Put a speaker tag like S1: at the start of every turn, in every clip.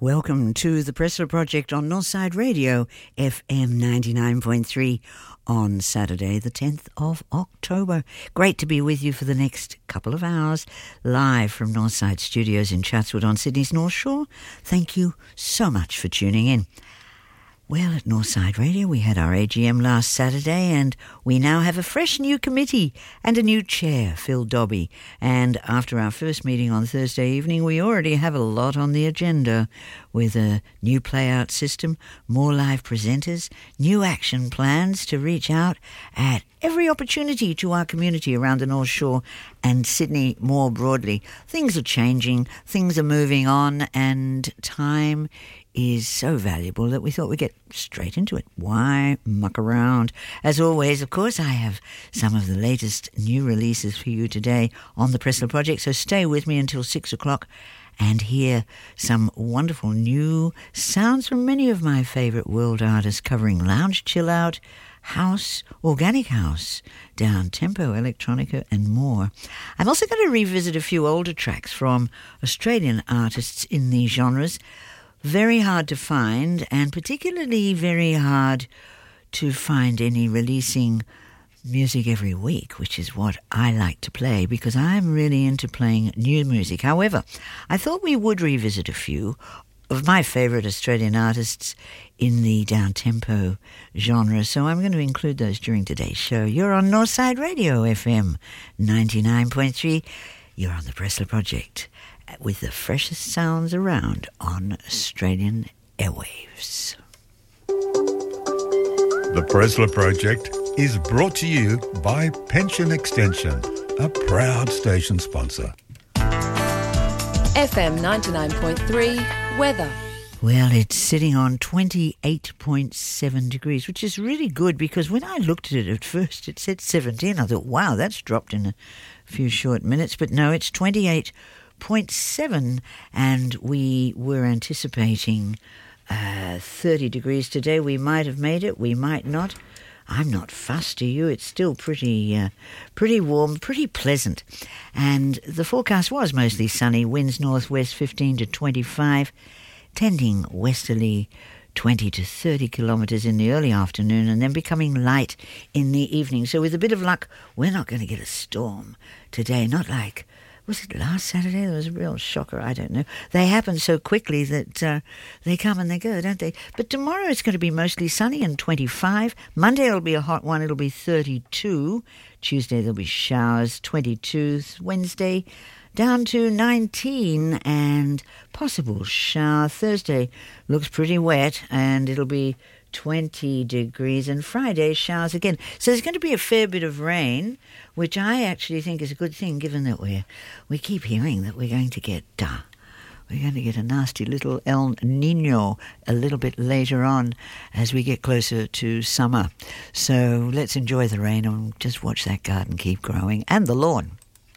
S1: Welcome to the Pressler Project on Northside Radio, FM 99.3 on Saturday, the 10th of October. Great to be with you for the next couple of hours, live from Northside Studios in Chatswood on Sydney's North Shore. Thank you so much for tuning in. Well, at Northside Radio, we had our AGM last Saturday, and we now have a fresh new committee and a new chair, Phil Dobby. And after our first meeting on Thursday evening, we already have a lot on the agenda, with a new playout system, more live presenters, new action plans to reach out at every opportunity to our community around the North Shore and Sydney more broadly. Things are changing, things are moving on, and time is so valuable that we thought we'd get straight into it. Why muck around? As always, of course, I have some of the latest new releases for you today on the Pressler Project, so stay with me until 6 o'clock and hear some wonderful new sounds from many of my favourite world artists covering lounge, chill out, house, organic house, down-tempo, electronica and more. I'm also going to revisit a few older tracks from Australian artists in these genres. Very hard to find, and particularly very hard to find any releasing music every week, which is what I like to play because I'm really into playing new music. However, I thought we would revisit a few of my favourite Australian artists in the down-tempo genre, so I'm going to include those during today's show. You're on Northside Radio, FM 99.3. You're on the Pressler Project, with the freshest sounds around on Australian airwaves.
S2: The Pressler Project is brought to you by Pension Extension, a proud station sponsor.
S3: FM 99.3 weather.
S1: Well, it's sitting on 28.7 degrees, which is really good because when I looked at it at first, it said 17. I thought, wow, that's dropped in a few short minutes. But no, it's 28.7, and we were anticipating 30 degrees today. We might have made it, we might not. I'm not fussed, to you. It's still pretty warm, pretty pleasant. And the forecast was mostly sunny, winds northwest 15 to 25, tending westerly 20 to 30 kilometres in the early afternoon and then becoming light in the evening. So with a bit of luck, we're not going to get a storm today. Not like, was it last Saturday? There was a real shocker, I don't know. They happen so quickly that they come and they go, don't they? But tomorrow it's going to be mostly sunny and 25. Monday it'll be a hot one, it'll be 32. Tuesday there'll be showers, 22. Wednesday down to 19 and possible shower. Thursday looks pretty wet and it'll be 20 degrees, and Friday showers again. So there's going to be a fair bit of rain, which I actually think is a good thing, given that we keep hearing that we're going to get a nasty little El Nino a little bit later on as we get closer to summer. So let's enjoy the rain and just watch that garden keep growing and the lawn.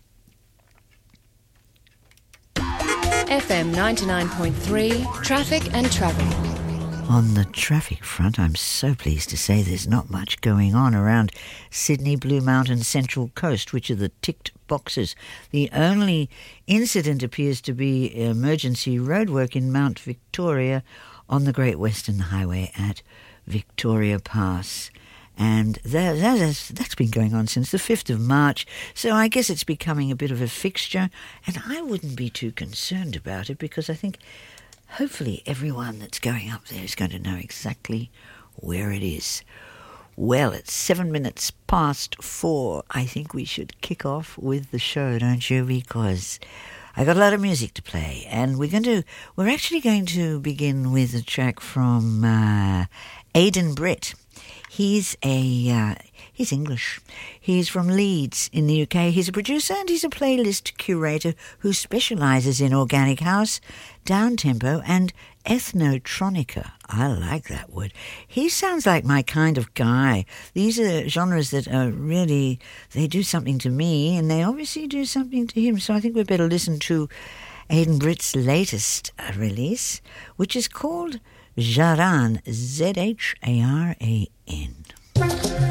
S3: FM 99.3 traffic and travel.
S1: On the traffic front, I'm so pleased to say there's not much going on around Sydney, Blue Mountain, Central Coast, which are the ticked boxes. The only incident appears to be emergency roadwork in Mount Victoria on the Great Western Highway at Victoria Pass. And that's been going on since the 5th of March, so I guess it's becoming a bit of a fixture, and I wouldn't be too concerned about it because I think hopefully everyone that's going up there is going to know exactly where it is. Well, it's 7 minutes past 4. I think we should kick off with the show, don't you? Because I got a lot of music to play, and we're actually going to begin with a track from Aidan Britt. He's English. He's from Leeds in the UK. He's a producer and he's a playlist curator who specialises in organic house, down-tempo and ethnotronica. I like that word. He sounds like my kind of guy. These are genres that are really, they do something to me and they obviously do something to him. So I think we better listen to Aidan Britt's latest release, which is called Zharan, Z-H-A-R-A-N.